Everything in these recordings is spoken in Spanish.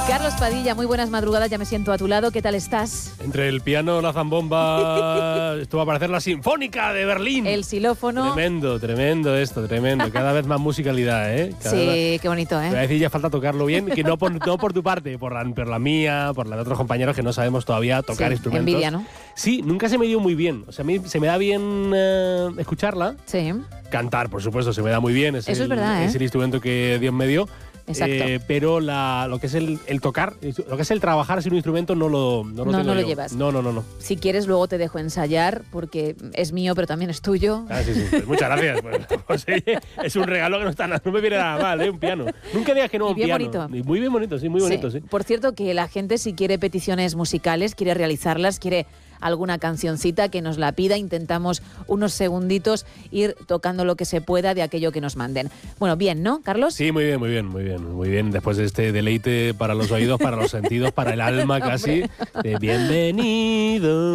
Carlos Padilla, muy buenas madrugadas, ya me siento a tu lado, ¿qué tal estás? Entre el piano, la zambomba, esto va a parecer la Sinfónica de Berlín. El xilófono. Tremendo esto, tremendo. Cada vez más musicalidad, ¿eh? Sí, qué bonito, ¿eh? Te voy a decir, ya falta tocarlo bien, que no por tu parte, por la mía, por la de otros compañeros que no sabemos todavía tocar instrumentos. Envidia, ¿no? Sí, nunca se me dio muy bien. O sea, a mí se me da bien escucharla. Sí. Cantar, por supuesto, se me da muy bien. Eso es verdad, ¿eh? Es el instrumento que Dios me dio. Exacto. Pero lo que es el tocar, lo que es el trabajar sin un instrumento no lo tengo yo. Llevas. No. Si quieres, luego te dejo ensayar, porque es mío, pero también es tuyo. Ah, sí. Pues muchas gracias. Pues, es un regalo que no me viene nada mal, un piano. Nunca digas que no a un piano. Bonito. Muy bien bonito, sí, muy bonito, sí. Por cierto, que la gente, si quiere peticiones musicales, quiere realizarlas, quiere alguna cancioncita, que nos la pida. Intentamos unos segunditos ir tocando lo que se pueda de aquello que nos manden. Bueno, bien, ¿no, Carlos? Sí, muy bien. Después de este deleite para los oídos, para los sentidos, para el alma casi. De bienvenido.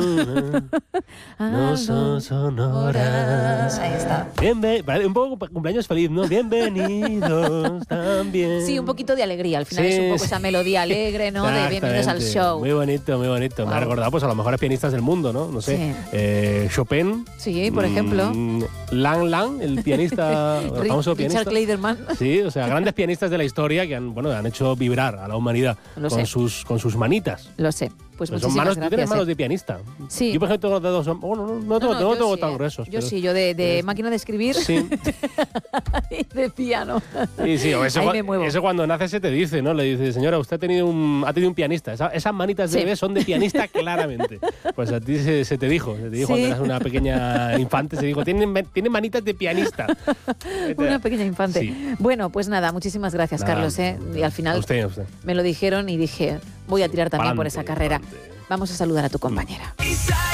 No son sonoras. Ahí está. Un poco cumpleaños feliz, ¿no? Bienvenidos también. Sí, un poquito de alegría. Al final Sí, es un poco esa melodía alegre, ¿no? De bienvenidos al show. Muy bonito. Wow. Me ha recordado pues a los mejores pianistas del mundo, ¿no? No sé. Sí. Chopin. Sí, por ejemplo. Lang, el pianista, el famoso pianista. Richard Clayderman. Sí, o sea, grandes pianistas de la historia que han hecho vibrar a la humanidad con sus manitas. Lo sé. Pues son muchísimas manos, gracias. tú tienes manos de pianista. Sí. Yo, por ejemplo, tengo dedos. No tengo tan gruesos. Yo sí, yo de máquina de escribir. Sí. Y de piano. Sí, Ahí me muevo. Eso cuando nace se te dice, ¿no? Le dice, señora, usted ha tenido un pianista. Esas manitas de bebé son de pianista claramente. Pues a ti se te dijo cuando eras una pequeña infante, se dijo, tiene manitas de pianista. Una pequeña infante. Sí. Bueno, pues nada, muchísimas gracias, Carlos. Y al final usted. Me lo dijeron y dije, voy a tirar también por esa carrera. Vamos a saludar a tu compañera.